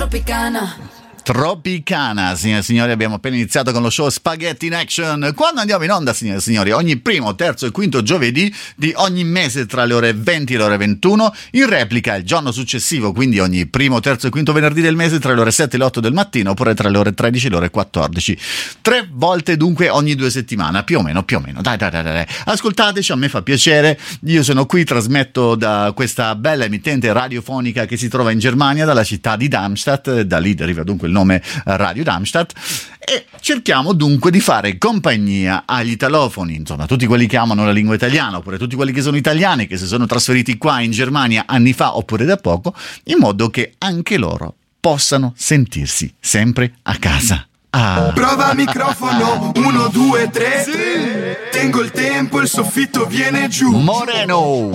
Tropicana, signore e signori, abbiamo appena iniziato con lo show Spaghetti in Action. Quando andiamo in onda, signore e signori, ogni primo, terzo e quinto giovedì di ogni mese tra le ore 20 e le ore 21, in replica il giorno successivo, quindi ogni primo, terzo e quinto venerdì del mese tra le ore 7 e le 8 del mattino, oppure tra le ore 13 e le ore 14. 3 volte dunque ogni 2 settimane, più o meno. Dai. Ascoltateci, a me fa piacere. Io sono qui, trasmetto da questa bella emittente radiofonica che si trova in Germania, dalla città di Darmstadt, da lì deriva dunque il nome Radio Darmstadt, e cerchiamo dunque di fare compagnia agli italofoni, insomma tutti quelli che amano la lingua italiana, oppure tutti quelli che sono italiani, che si sono trasferiti qua in Germania anni fa oppure da poco, in modo che anche loro possano sentirsi sempre a casa. Prova microfono, 1, 2, 3. Sì. Tengo il tempo, il soffitto viene giù. Moreno.